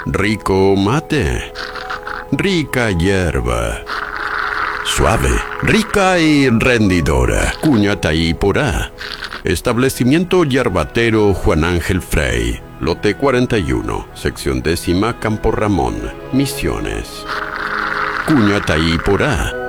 Rico mate. Rica hierba. Suave, rica y rendidora. Cuña Taíporá. Establecimiento Yerbatero Juan Ángel Frey. Lote 41, sección 10, Campo Ramón, Misiones. Cuña Taíporá.